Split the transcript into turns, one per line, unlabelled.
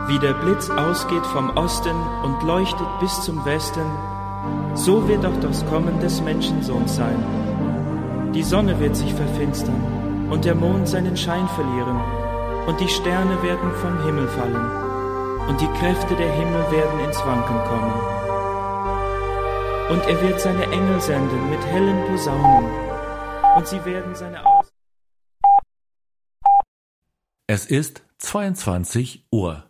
Wie der Blitz ausgeht vom Osten und leuchtet bis zum Westen, so wird auch das Kommen des Menschensohns sein. Die Sonne wird sich verfinstern und der Mond seinen Schein verlieren und die Sterne werden vom Himmel fallen und die Kräfte der Himmel werden ins Wanken kommen. Und er wird seine Engel senden mit hellen Posaunen und sie werden seine
Es ist 22 Uhr.